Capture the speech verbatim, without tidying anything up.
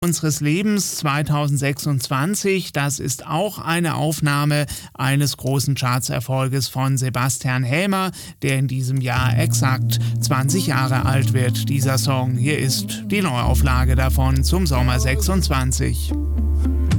Unseres Lebens zweitausendsechsundzwanzig, das ist auch eine Aufnahme eines großen Chartserfolges von Sebastian Hämer, der in diesem Jahr exakt zwanzig Jahre alt wird. Dieser Song, hier ist die Neuauflage davon zum Sommer sechsundzwanzig.